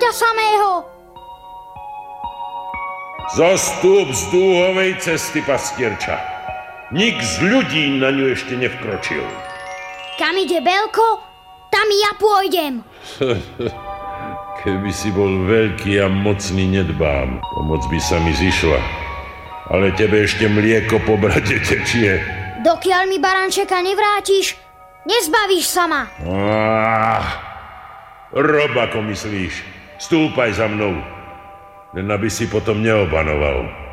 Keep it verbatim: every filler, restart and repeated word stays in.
ťa samého. Zostup z dúhovej cesty, pastierča. Nik z ľudí na ňu ešte nevkročil. Kam ide Belko, tam ja pôjdem. Keby si bol veľký a mocný, nedbám. Pomoc by sa mi zišla. Ale tebe ešte mlieko po brade tečie. Dokiaľ mi barančeka nevrátiš, nezbavíš sa ma. Ah, rob ako myslíš. Stúpaj za mnou. Len aby si potom neobanoval.